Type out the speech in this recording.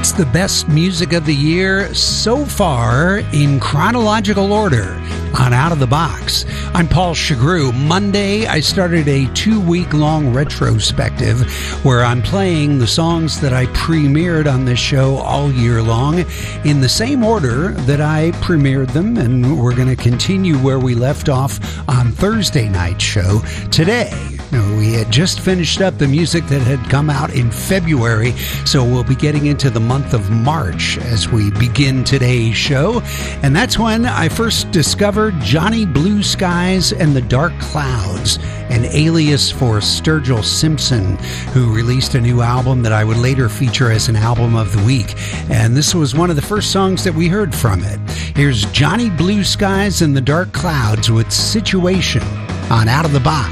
It's the best music of the year so far in chronological order on Out of the Box. I'm Paul Chagru. Monday, I started a 2-week-long retrospective where I'm playing the songs that I premiered on this show all year long in the same order that I premiered them, and we're going to continue where we left off on Thursday night's show today. We had just finished up the music that had come out in February, so we'll be getting into the month of March as we begin today's show. And that's when I first discovered Johnny Blue Skies and the Dark Clouds, an alias for Sturgill Simpson, who released a new album that I would later feature as an album of the week. And this was one of the first songs that we heard from it. Here's Johnny Blue Skies and the Dark Clouds with Situation on Out of the Box.